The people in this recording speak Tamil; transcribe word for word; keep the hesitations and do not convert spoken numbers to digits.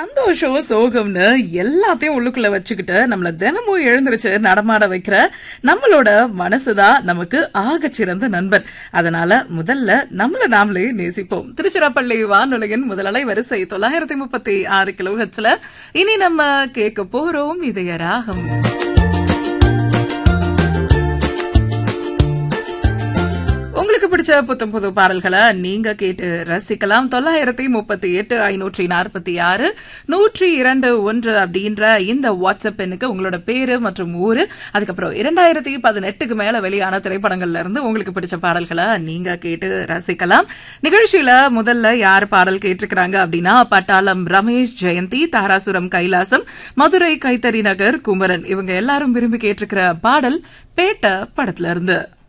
சந்தோஷம் சோகம்னு எல்லாத்தையும் உள்ளுக்குள்ள வச்சுக்கிட்டு நம்மள தினமும் எழுந்திருச்சு நடமாட வைக்கிற நம்மளோட மனசுதான் நமக்கு ஆகச்சிறந்த நண்பன். அதனால முதல்ல நம்மள நாமளே நேசிப்போம். திருச்சிராப்பள்ளி வானொலியின் முதலலை வரிசை தொள்ளாயிரத்தி முப்பத்தி ஆறு கிலோ ஹெர்ட்ஸ்ல இனி நம்ம கேட்க போறோம் இதய ராகம். உங்களுக்கு பிடிச்ச புத்தம் புது பாடல்களை நீங்க கேட்டு ரசிக்கலாம். தொள்ளாயிரத்தி முப்பத்தி எட்டு ஐநூற்றி நாற்பத்தி ஆறு நூற்றி இரண்டு ஒன்று அப்படின்ற இந்த வாட்ஸ்அப் எண்ணுக்கு உங்களோட பேரு மற்றும் ஊரு, அதுக்கப்புறம் இரண்டாயிரத்தி பதினெட்டுக்கு மேல வெளியான திரைப்படங்கள்ல இருந்து உங்களுக்கு பிடிச்ச பாடல்களை நீங்க கேட்டு ரசிக்கலாம். நிகழ்ச்சியில முதல்ல யார் பாடல் கேட்டிருக்கிறாங்க அப்படின்னா, பட்டாளம் ரமேஷ் ஜெயந்தி, தாராசுரம் கைலாசம், மதுரை கைத்தறி நகர் குமரன், இவங்க எல்லாரும் விரும்பி கேட்டிருக்கிற பாடல் பேட்ட படத்துல இருந்து.